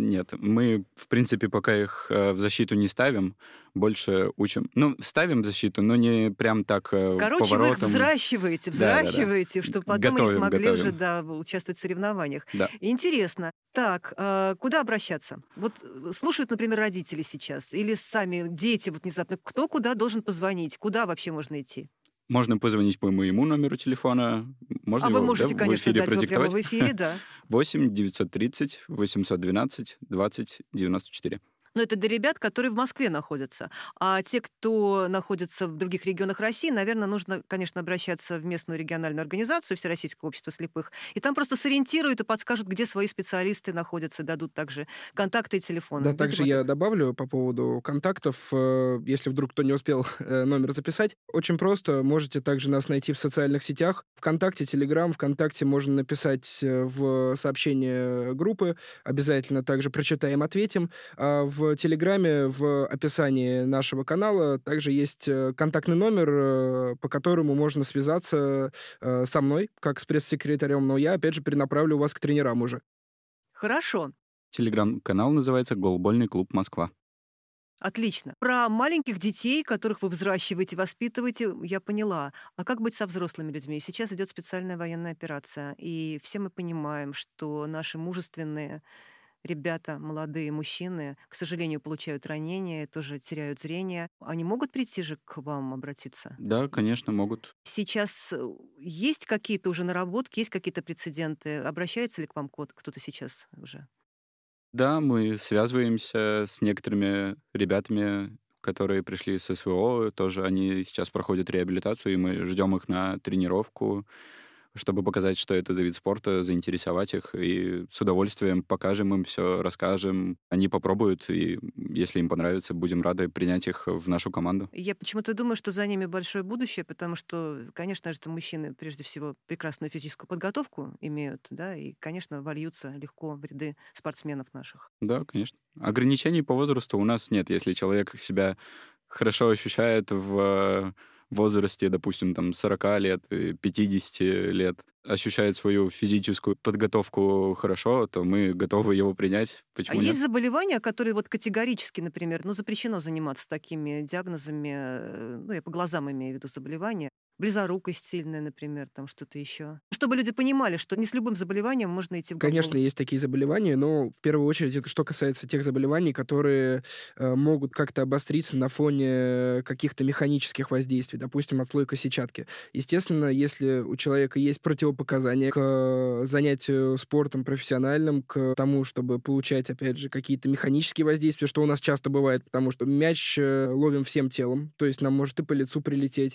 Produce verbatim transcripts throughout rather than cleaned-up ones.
нет. Мы, в принципе, пока их э, в защиту не ставим, больше учим. Ну, ставим в защиту, но не прям так э, Короче, вы их поворотом. взращиваете, Да, да, да. взращиваете, чтобы потом они Готовим, смогли уже готовим. да, участвовать в соревнованиях. Да. Интересно. Так, а куда обращаться? Вот э, слушают, например, родители сейчас, или сами дети вот внезапно. Кто куда должен позвонить? Куда вообще можно идти? Можно позвонить по моему номеру телефона. Можно А вы его, да, можете, в конечно, эфире дать его прямо продиктовать. в эфире, да. восемь девятьсот тридцать восемьсот двенадцать двадцать девяносто четыре. Но это для ребят, которые в Москве находятся. А те, кто находится в других регионах России, наверное, нужно, конечно, обращаться в местную региональную организацию Всероссийского общества слепых, и там просто сориентируют и подскажут, где свои специалисты находятся, дадут также контакты и телефоны. Да, Видимо, также я так. добавлю по поводу контактов, э, если вдруг кто не успел э, номер записать. Очень просто, можете также нас найти в социальных сетях. ВКонтакте, Телеграм, ВКонтакте можно написать э, в сообщение группы, обязательно также прочитаем, ответим. А в Телеграме, в описании нашего канала также есть э, контактный номер, э, по которому можно связаться э, со мной, как с пресс-секретарем, но я, опять же, перенаправлю вас к тренерам уже. Хорошо, Телеграм-канал называется «Голбольный клуб Москва». отлично. Про маленьких детей, которых вы взращиваете, воспитываете, я поняла. А как быть со взрослыми людьми? Сейчас идет специальная военная операция, и все мы понимаем, что наши мужественные ребята, молодые мужчины, к сожалению, получают ранения, тоже теряют зрение. Они могут прийти же к вам обратиться? Да, конечно, могут. Сейчас э, есть какие-то уже наработки, есть какие-то прецеденты? Обращается ли к вам кот- кто-то сейчас уже? Да, мы связываемся с некоторыми ребятами, которые пришли с СВО, тоже они сейчас проходят реабилитацию, и мы ждем их на тренировку, чтобы показать, что это за вид спорта, заинтересовать их, и с удовольствием покажем им все, расскажем. Они попробуют, и если им понравится, будем рады принять их в нашу команду. Я почему-то думаю, что за ними большое будущее, потому что, конечно же, это мужчины, прежде всего, прекрасную физическую подготовку имеют, да, и, конечно, вольются легко в ряды спортсменов наших. Да, конечно. Ограничений по возрасту у нас нет. Если человек себя хорошо ощущает в возрасте, допустим, там сорок лет, и пятьдесят лет, ощущает свою физическую подготовку хорошо, то мы готовы его принять. А Почему нет? есть заболевания, которые вот категорически, например, ну, запрещено заниматься такими диагнозами, э, ну, я по глазам имею в виду заболевания, близорукость сильная, например, там что-то еще. Чтобы люди понимали, что не с любым заболеванием можно идти в Конечно, голбол. есть такие заболевания, но в первую очередь это что касается тех заболеваний, которые э, могут как-то обостриться на фоне каких-то механических воздействий, допустим, отслойка сетчатки. Естественно, если у человека есть противопоказания к э, занятию спортом профессиональным, к тому, чтобы получать, опять же, какие-то механические воздействия, что у нас часто бывает, потому что мяч э, ловим всем телом, то есть нам может и по лицу прилететь,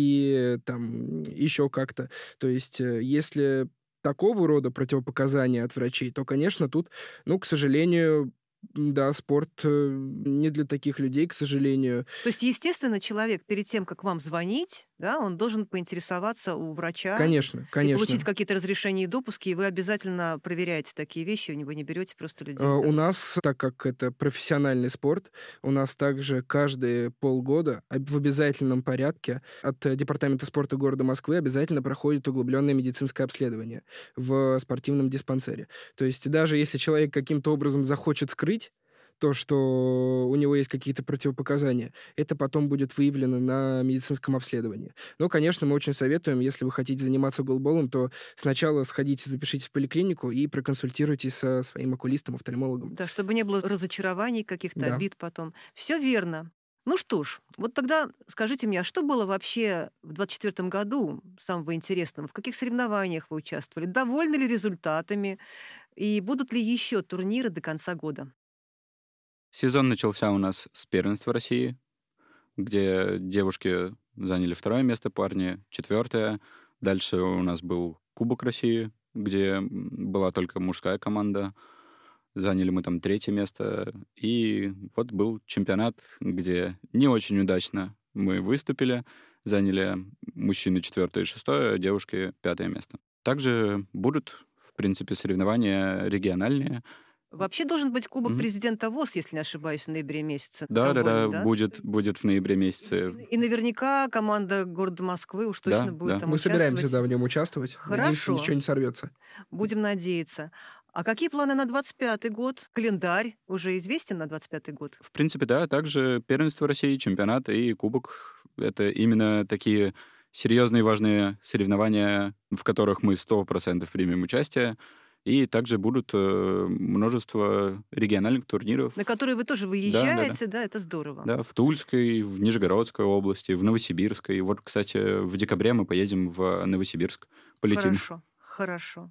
и э, там еще как-то. То есть э, если такого рода противопоказания от врачей, то, конечно, тут, ну, к сожалению, м, да, спорт э, не для таких людей, к сожалению. То есть, естественно, человек перед тем, как вам звонить, да, он должен поинтересоваться у врача Конечно, и получить конечно. какие-то разрешения и допуски, и вы обязательно проверяете такие вещи, вы не берете просто Э, людей У там. нас, так как это профессиональный спорт, у нас также каждые полгода об- в обязательном порядке от э, Департамента спорта города Москвы обязательно проходит углубленное медицинское обследование в спортивном диспансере. То есть даже если человек каким-то образом захочет скрыть то, что у него есть какие-то противопоказания, это потом будет выявлено на медицинском обследовании. Но, конечно, мы очень советуем, если вы хотите заниматься голболом, то сначала сходите, запишитесь в поликлинику и проконсультируйтесь со своим окулистом, офтальмологом. Да, чтобы не было разочарований, каких-то Да. обид потом. Все верно. Ну что ж, вот тогда скажите мне, а что было вообще в двадцать четвёртом году самого интересного? В каких соревнованиях вы участвовали? Довольны ли результатами? И будут ли еще турниры до конца года? Сезон начался у нас с первенства России, где девушки заняли второе место, парни четвертое. Дальше у нас был Кубок России, где м, была только мужская команда. Заняли мы там третье место. И вот был чемпионат, где не очень удачно мы выступили. Заняли мужчины четвертое и шестое, а девушки пятое место. Также будут, в принципе, соревнования региональные. Вообще должен быть Кубок Мгм. президента ВОЗ, если не ошибаюсь, в ноябре месяце. Да-да-да, Голбольный, да? будет, будет в ноябре И, месяце. и наверняка команда города Москвы уж точно Да, будет да. там Мы собираемся, участвовать. да, в нем участвовать. Надеемся, Хорошо, ничего не сорвется. будем надеяться. А какие планы на двадцать пятый год? Календарь уже известен на двадцать пятый год? В принципе, да. Также первенство России, чемпионат и кубок. Это именно такие серьезные и важные соревнования, в которых мы сто процентов примем участие. И также будут э, множество региональных турниров. На которые вы тоже Да, да, да. выезжаете, да, это здорово. Да, в Тульской, в Нижегородской области, в Новосибирской. Вот, кстати, в декабре мы поедем в Новосибирск, полетим. Хорошо, хорошо.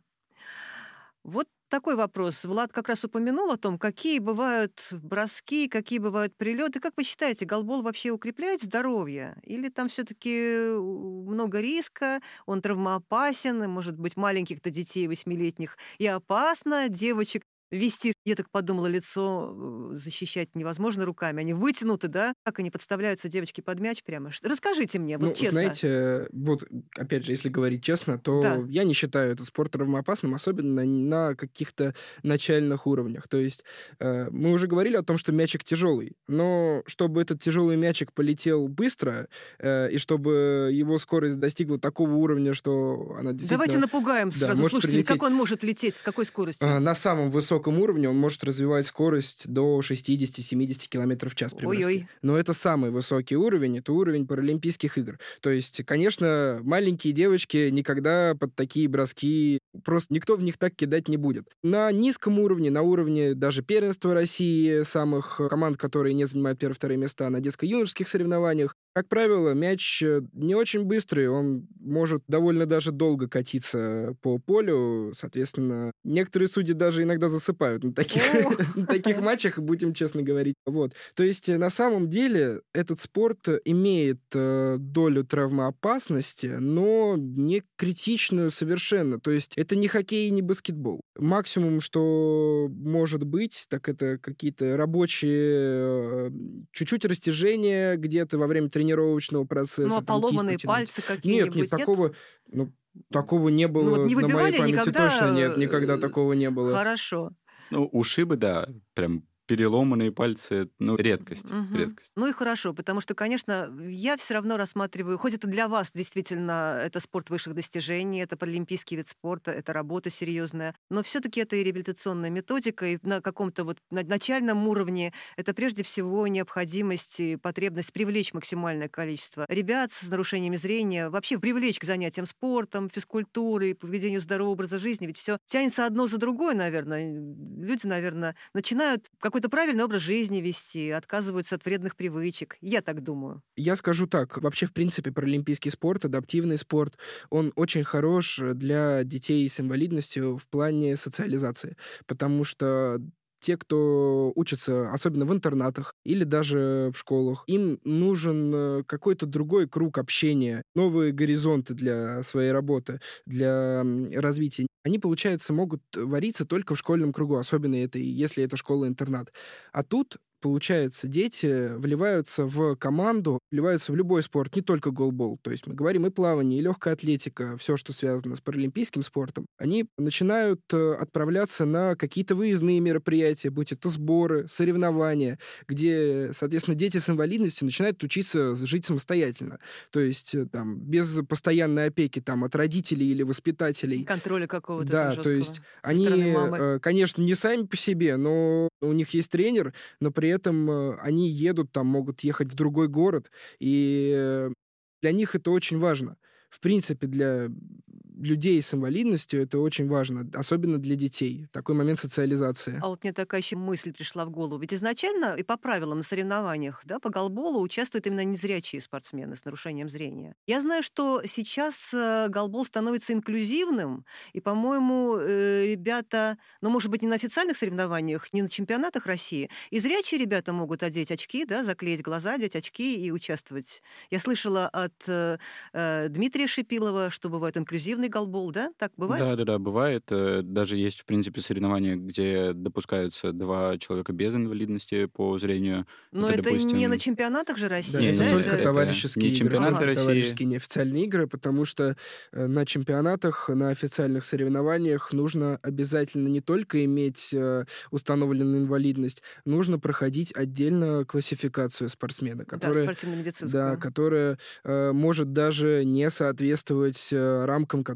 Вот такой вопрос. Влад как раз упомянул о том, какие бывают броски, какие бывают прилеты. Как вы считаете, голбол вообще укрепляет здоровье? Или там все-таки много риска, он травмоопасен, и, может быть, маленьких-то детей восьмилетних и опасно, девочек вести, я так подумала, лицо э, защищать невозможно руками. Они вытянуты, да? Как они подставляются, девочки, под мяч прямо? Ш- Расскажите мне, вот Ну, честно. знаете, вот, опять же, если говорить честно, Да. то я не считаю этот спорт травмоопасным, особенно на каких-то начальных уровнях. То есть э, мы уже говорили о том, что мячик тяжелый, но чтобы этот тяжелый мячик полетел быстро, э, и чтобы его скорость достигла такого уровня, что она Давайте действительно напугаем да, сразу может слушателей, как прилететь он может лететь, с какой скоростью? э, на самом высоком уровне, он может развивать скорость до шестьдесят-семьдесят км в час при броске. Ой-ой. Но это самый высокий уровень, это уровень Паралимпийских игр. То есть, конечно, маленькие девочки никогда под такие броски, просто никто в них так кидать не будет. На низком уровне, на уровне даже первенства России, самых команд, которые не занимают первые-вторые места на детско-юношеских соревнованиях, как правило, мяч э, не очень быстрый, он может довольно даже долго катиться по полю, соответственно, некоторые судьи даже иногда засыпают на таких, О, на таких матчах, будем честно говорить. Вот. То есть, э, на самом деле, этот спорт имеет э, долю травмоопасности, но не критичную совершенно. То есть, это не хоккей и не баскетбол. Максимум, что может быть, так это какие-то рабочие, э, чуть-чуть растяжения где-то во время тренировочного ну процесса, а там кисть поломанные потянуть. пальцы Нет, нет, какие-нибудь, нет? такого, ну, такого не Ну вот было не на моей выбивали памяти точно нет, никогда? никогда э, такого не было. Хорошо. Ну, ушибы, да, прям переломанные пальцы, ну, редкость, Мгм. редкость. Ну и хорошо, потому что, конечно, я все равно рассматриваю, хоть это для вас действительно это спорт высших достижений, это паралимпийский вид спорта, это работа серьезная, но все-таки это и реабилитационная методика, и на каком-то вот на- начальном уровне это прежде всего необходимость и потребность привлечь максимальное количество ребят с нарушениями зрения, вообще привлечь к занятиям спортом, физкультурой, поведению здорового образа жизни, ведь все тянется одно за другое, наверное. Люди, наверное, начинают какой-то правильный образ жизни вести, отказываются от вредных привычек. Я так думаю. Я скажу так, вообще, в принципе, паралимпийский спорт, адаптивный спорт, он очень хорош для детей с инвалидностью в плане социализации, потому что те, кто учатся, особенно в интернатах или даже в школах, им нужен э, какой-то другой круг общения, новые горизонты для своей работы, для м, развития. Они, получается, могут вариться только в школьном кругу, особенно это, если это школа-интернат. А тут получается, дети вливаются в команду, вливаются в любой спорт, не только голбол. То есть мы говорим и плавание, и легкая атлетика, все, что связано с паралимпийским спортом. Они начинают э, отправляться на какие-то выездные мероприятия, будь это сборы, соревнования, где, соответственно, дети с инвалидностью начинают учиться жить самостоятельно. То есть э, там без постоянной опеки там, от родителей или воспитателей. Контроля какого-то Да, там то есть жесткого со они, стороны мамы. э, конечно, не сами по себе, но у них есть тренер, но при этом э, они едут, там могут ехать в другой город, и э, для них это очень важно. В принципе, для людей с инвалидностью это очень важно, особенно для детей. Такой момент социализации. А вот мне такая еще мысль пришла в голову. Ведь изначально и по правилам на соревнованиях, да, по голболу участвуют именно незрячие спортсмены с нарушением зрения. Я знаю, что сейчас э, голбол становится инклюзивным, и, по-моему, э, ребята, ну, может быть, не на официальных соревнованиях, не на чемпионатах России, и зрячие ребята могут одеть очки, да, заклеить глаза, одеть очки и участвовать. Я слышала от э, э, Дмитрия Шипилова, что бывает инклюзивный голбол, да? Так бывает? Да, да, да, бывает. Э, Даже есть, в принципе, соревнования, где допускаются два человека без инвалидности по зрению. Но Это, это не на допустим, чемпионатах же Да, России, не, это да? не, только Это... это товарищеские не игры, чемпионаты только России. товарищеские неофициальные игры, потому что э, на чемпионатах, на официальных соревнованиях нужно обязательно не только иметь э, установленную инвалидность, нужно проходить отдельно классификацию спортсмена, Да, которая, да, спортивно-медицинскую. которая э, может даже не соответствовать э, рамкам, которые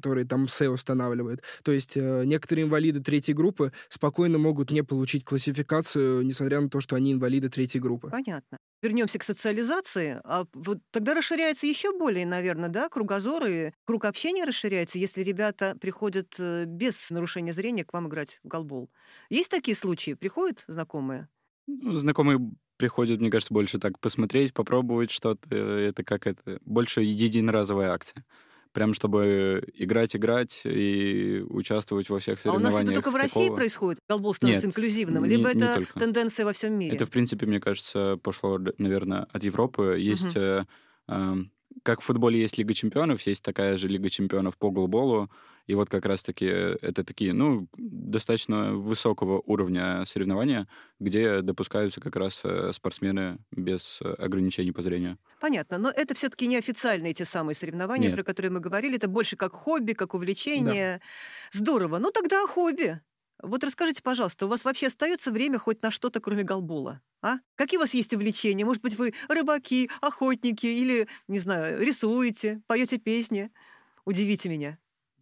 которые там МСЭ устанавливает. То есть э, некоторые инвалиды третьей группы спокойно могут не получить классификацию, несмотря на то, что они инвалиды третьей группы. Понятно. Вернемся к социализации, а вот тогда расширяется еще более, наверное, да, кругозор и круг общения расширяется, если ребята приходят э, без нарушения зрения к вам играть в голбол. Есть такие случаи? Приходят знакомые? Ну, знакомые приходят, мне кажется, больше так посмотреть, попробовать что-то. Это как это... Больше единоразовая акция. Прям чтобы играть-играть и участвовать во всех А у нас это соревнованиях только в России такого. происходит? Голбол становится Нет, инклюзивным? не, Либо не это только. тенденция во всем Это, мире? в принципе, мне кажется, пошло, наверное, от Европы. Есть, Мгм. э, эм, как в футболе есть Лига чемпионов, есть такая же Лига чемпионов по голболу. И вот как раз-таки это такие, ну, достаточно высокого уровня соревнования, где допускаются как раз э, спортсмены без э, ограничений по зрению. Понятно, но это все-таки неофициальные те самые соревнования, Нет. про которые мы говорили. Это больше как хобби, как Да. увлечение. Здорово. Ну тогда о хобби. Вот расскажите, пожалуйста, у вас вообще остается время хоть на что-то, кроме голбола? А? Какие у вас есть увлечения? Может быть, вы рыбаки, охотники или, не знаю, рисуете, поете песни? Удивите меня.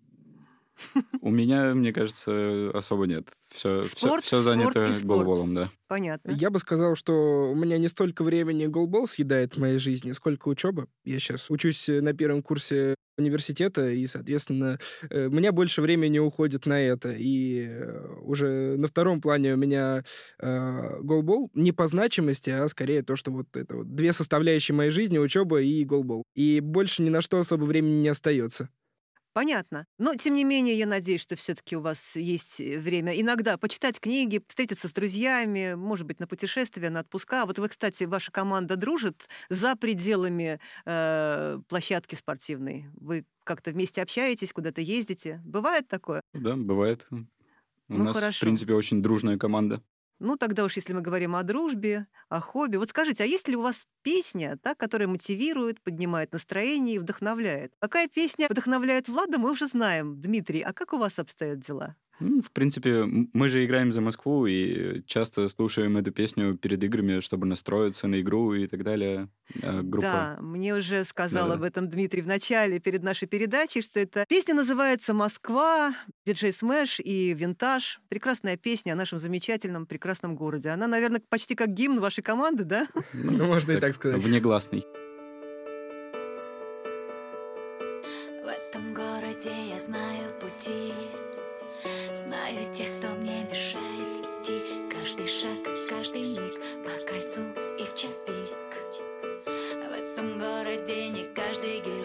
У меня, мне кажется, особо нет. Все, все, Спорт, все спорт занято и спорт. голболом, да. Понятно. Я бы сказал, что у меня не столько времени голбол съедает в моей жизни, сколько учеба. Я сейчас учусь э, на первом курсе университета, и, соответственно, э, у меня больше времени уходит на это. И э, уже на втором плане у меня э, голбол не по значимости, а скорее то, что вот это вот две составляющие моей жизни — учеба и голбол. И больше ни на что особо времени не остается. Понятно. Но, тем не менее, я надеюсь, что все-таки у вас есть э, время иногда почитать книги, встретиться с друзьями, может быть, на путешествия, на отпуска. Вот вы, кстати, ваша команда дружит за пределами э, площадки спортивной? Вы как-то вместе общаетесь, куда-то ездите? Бывает такое? Да, бывает. У Ну, нас, в хорошо. принципе, очень дружная команда. Ну, тогда уж если мы говорим о дружбе, о хобби. Вот скажите, а есть ли у вас песня, та, которая мотивирует, поднимает настроение и вдохновляет? Какая песня вдохновляет Влада, мы уже знаем. Дмитрий, а как у вас обстоят дела? Ну, в принципе, м- мы же играем за Москву и часто слушаем эту песню перед играми, чтобы настроиться на игру и так далее. А группа... Да, мне уже сказал об Да-да. этом Дмитрий в начале, перед нашей передачей, что эта песня называется «Москва», диджей Смэш и Винтаж. Прекрасная песня о нашем замечательном, прекрасном городе. Она, наверное, почти как гимн вашей команды, да? Ну, Ну, можно и так, так сказать. внегласный. В этом городе я знаю пути, знаю тех, кто мне мешает идти. Каждый шаг, каждый миг по кольцу и в час пик. В этом городе не каждый герой